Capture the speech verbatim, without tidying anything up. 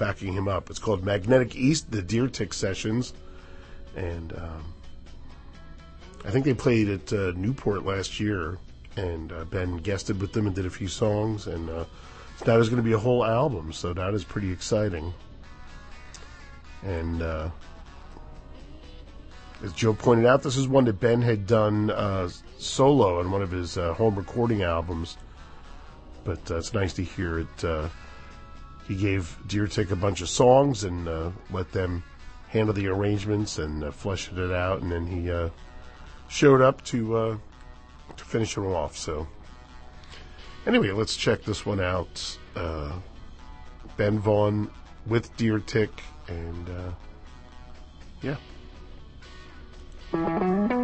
backing him up. It's called Magnetic East, the Deer Tick Sessions. And um, I think they played at uh, Newport last year. And uh, Ben guested with them and did a few songs. And uh, so now there's going to be a whole album. So that is pretty exciting. And uh, as Joe pointed out, this is one that Ben had done uh, solo on one of his uh, home recording albums. But uh, it's nice to hear it. Uh, he gave Deer Tick a bunch of songs and uh, let them handle the arrangements and uh, fleshed it out. And then he uh, showed up to uh, to finish them off. So anyway, let's check this one out. Uh, Ben Vaughn with Deer Tick. And uh, yeah.